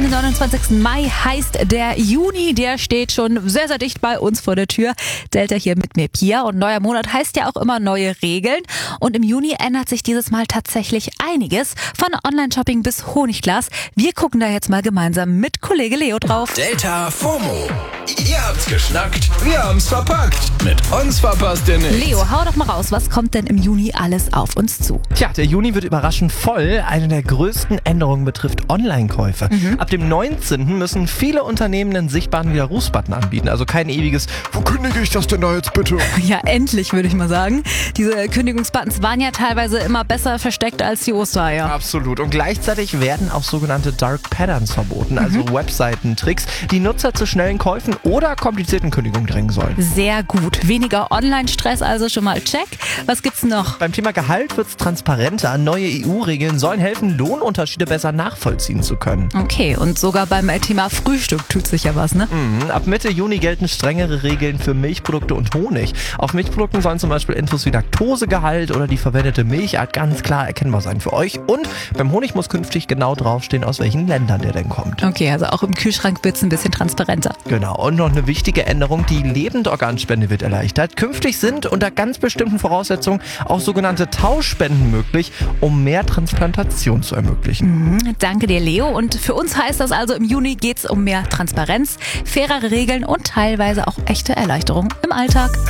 den 29. Mai heißt der Juni, der steht schon sehr, sehr dicht bei uns vor der Tür. Delta hier mit mir, Pia. Und neuer Monat heißt ja auch immer neue Regeln. Und im Juni ändert sich dieses Mal tatsächlich einiges. Von Online-Shopping bis Honigglas. Wir gucken da jetzt mal gemeinsam mit Kollege Leo drauf. Delta FOMO. Ihr habt's geschnackt, wir haben's verpackt. Mit uns verpasst ihr nichts. Leo, hau doch mal raus. Was kommt denn im Juni alles auf uns zu? Tja, der Juni wird überraschend voll. Eine der größten Änderungen betrifft Online-Käufe. Ab dem 19. müssen viele Unternehmen einen sichtbaren Widerrufsbutton anbieten. Also kein ewiges, wo kündige ich das denn da jetzt bitte? Ja, endlich, würde ich mal sagen. Diese Kündigungsbuttons waren ja teilweise immer besser versteckt als die Ostereier. Absolut. Und gleichzeitig werden auch sogenannte Dark Patterns verboten. Also Webseiten-Tricks, die Nutzer zu schnellen Käufen oder komplizierten Kündigungen drängen sollen. Sehr gut. Weniger Online-Stress, also schon mal check. Was gibt's noch? Beim Thema Gehalt wird's transparenter. Neue EU-Regeln sollen helfen, Lohnunterschiede besser nachvollziehen zu können. Okay, und sogar beim Thema Frühstück tut sich ja was, ne? Ab Mitte Juni gelten strengere Regeln für Milchprodukte und Honig. Auf Milchprodukten sollen zum Beispiel Infos wie Laktosegehalt oder die verwendete Milchart ganz klar erkennbar sein für euch. Und beim Honig muss künftig genau draufstehen, aus welchen Ländern der denn kommt. Okay, also auch im Kühlschrank wird's ein bisschen transparenter. Genau, und noch eine wichtige Änderung, die Lebendorganspende wird erleichtert. Künftig sind unter ganz bestimmten Voraussetzungen auch sogenannte Tauschspenden möglich, um mehr Transplantation zu ermöglichen. Danke dir, Leo. Und für uns heißt das also, im Juni geht's um mehr Transparenz, fairere Regeln und teilweise auch echte Erleichterung im Alltag.